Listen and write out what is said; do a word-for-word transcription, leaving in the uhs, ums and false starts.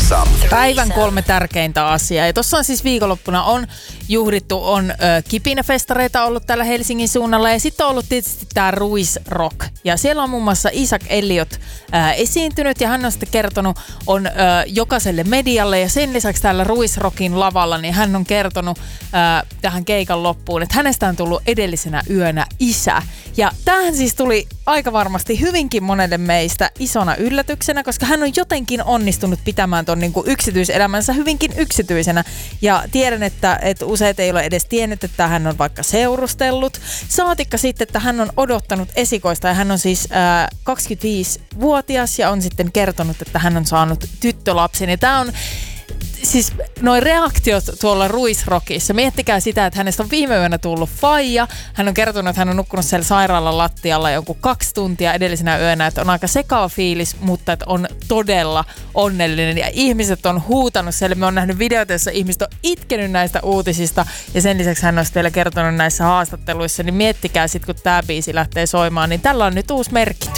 Päivän kolme tärkeintä asiaa. Ja tuossa on siis viikonloppuna on juhlittu, on ö, kipinäfestareita ollut täällä Helsingin suunnalla ja sitten on ollut tietysti tää Ruisrock. Ja siellä on muun muassa Isaac Elliot ö, esiintynyt ja hän on sitten kertonut on ö, jokaiselle medialle ja sen lisäksi täällä Ruisrockin lavalla niin hän on kertonut ö, tähän keikan loppuun, että hänestä on tullut edellisenä yönä isä. Ja tämähän siis tuli aika varmasti hyvinkin monelle meistä isona yllätyksenä, koska hän on jotenkin onnistunut pitämään ton niinku yksityiselämänsä hyvinkin yksityisenä. Ja tiedän, että, että useat ei ole edes tiennyt, että hän on vaikka seurustellut. Saatikka sitten, että hän on odottanut esikoista ja hän on siis ää, kaksikymmentäviisivuotias ja on sitten kertonut, että hän on saanut tyttölapsen. Ja tää on siis noi reaktiot tuolla Ruisrockissa, miettikää sitä, että hänestä on viime yönä tullut faija. Hän on kertonut, että hän on nukkunut siellä sairaalan lattialla joku kaksi tuntia edellisenä yönä, että on aika sekava fiilis, mutta että on todella onnellinen. Ja ihmiset on huutanut siellä. Me on nähnyt videoita, joissa ihmiset on itkenyt näistä uutisista. Ja sen lisäksi hän on vielä kertonut näissä haastatteluissa. Niin miettikää sitten, kun tämä biisi lähtee soimaan, niin tällä on nyt uusi merkitys.